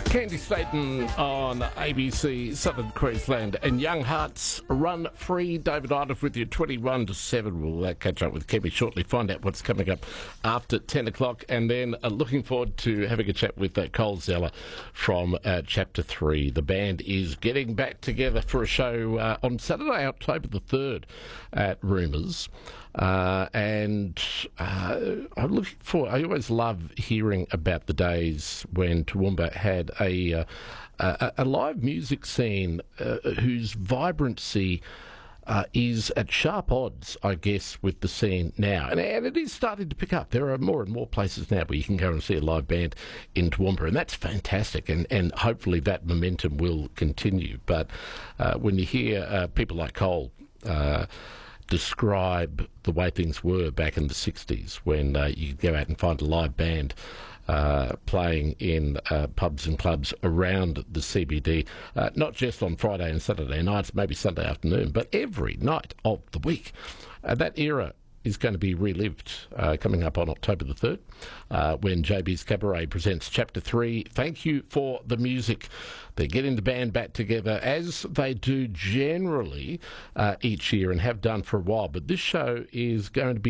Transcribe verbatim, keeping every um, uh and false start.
Candy Staten on A B C Southern Queensland, and Young Hearts Run Free. David Idle with you, twenty-one to seven. We'll uh, catch up with Kemi shortly, find out what's coming up after ten o'clock, and then uh, looking forward to having a chat with uh, Cole Zeller from uh, Chapter three. The band is getting back together for a show uh, on Saturday, October the third at Rumours. Uh, and uh, I'm looking for, I always love hearing about the days when Toowoomba had a, uh, a, a live music scene uh, whose vibrancy uh, is at sharp odds, I guess, with the scene now. And, and it is starting to pick up. There are more and more places now where you can go and see a live band in Toowoomba, and that's fantastic, and, and hopefully that momentum will continue. But uh, when you hear uh, people like Cole uh, describe the way things were back in the sixties when uh, you could go out and find a live band uh, playing in uh, pubs and clubs around the C B D, uh, not just on Friday and Saturday nights, maybe Sunday afternoon, but every night of the week. Uh, that era is going to be relived uh, coming up on October the third uh, when J B's Cabaret presents Chapter three. Thank you for the music. They're getting the band back together, as they do generally uh, each year and have done for a while. But this show is going to be